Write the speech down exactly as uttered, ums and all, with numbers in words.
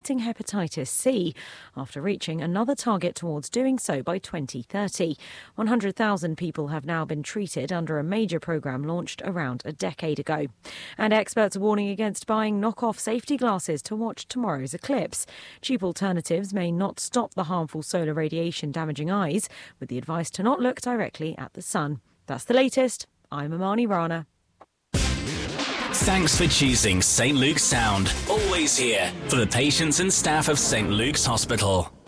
fighting hepatitis C after reaching another target towards doing so by twenty thirty. one hundred thousand people have now been treated under a major programme launched around a decade ago. And experts are warning against buying knockoff safety glasses to watch tomorrow's eclipse. Cheap alternatives may not stop the harmful solar radiation damaging eyes, with the advice to not look directly at the sun. That's the latest. I'm Amani Rana. Thanks for choosing Saint Luke's Sound. Always here for the patients and staff of Saint Luke's Hospital.